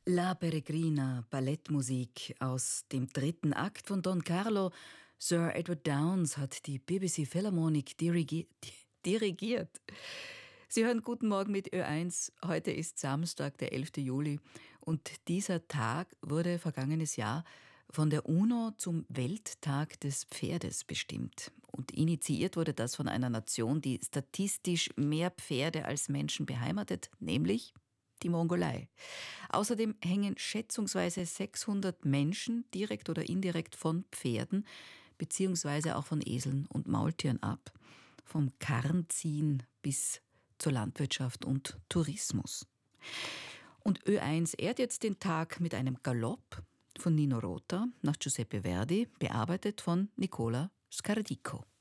La Peregrina, Ballettmusik aus dem dritten Akt von Don Carlo. Sir Edward Downes hat die BBC Philharmonic dirigiert. Sie hören Guten Morgen mit Ö1. Heute ist Samstag, der 11. Juli. Und dieser Tag wurde vergangenes Jahr von der UNO zum Welttag des Pferdes bestimmt. Und initiiert wurde das von einer Nation, die statistisch mehr Pferde als Menschen beheimatet, nämlich die Mongolei. Außerdem hängen schätzungsweise 600 Menschen direkt oder indirekt von Pferden beziehungsweise auch von Eseln und Maultieren ab. Vom Karrenziehen bis zur Landwirtschaft und Tourismus. Und Ö1 ehrt jetzt den Tag mit einem Galopp von Nino Rota nach Giuseppe Verdi, bearbeitet von Nicola Scardico.